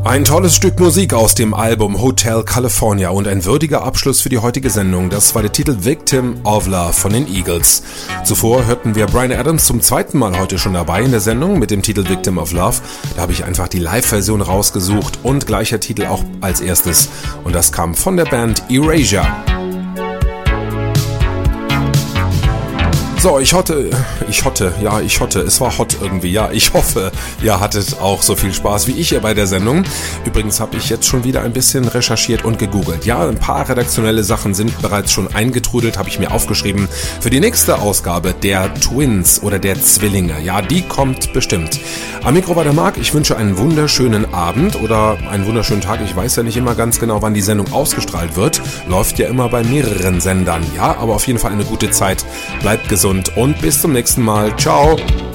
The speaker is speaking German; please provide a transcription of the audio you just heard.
Ein tolles Stück Musik aus dem Album Hotel California und ein würdiger Abschluss für die heutige Sendung. Das war der Titel Victim of Love von den Eagles. Zuvor hörten wir Bryan Adams zum zweiten Mal heute schon dabei in der Sendung mit dem Titel Victim of Love. Da habe ich einfach die Live-Version rausgesucht und gleicher Titel auch als erstes. Und das kam von der Band Erasure. So, ich hoffe, es war hot irgendwie. Ja, ich hoffe, ihr hattet auch so viel Spaß wie ich hier bei der Sendung. Übrigens habe ich jetzt schon wieder ein bisschen recherchiert und gegoogelt. Ja, ein paar redaktionelle Sachen sind bereits schon eingetrudelt, habe ich mir aufgeschrieben. Für die nächste Ausgabe der Twins oder der Zwillinge, ja, die kommt bestimmt. Am Mikro war der Marc. Ich wünsche einen wunderschönen Abend oder einen wunderschönen Tag. Ich weiß ja nicht immer ganz genau, wann die Sendung ausgestrahlt wird. Läuft ja immer bei mehreren Sendern. Ja, aber auf jeden Fall eine gute Zeit. Bleibt gesund und bis zum nächsten Mal. Ciao.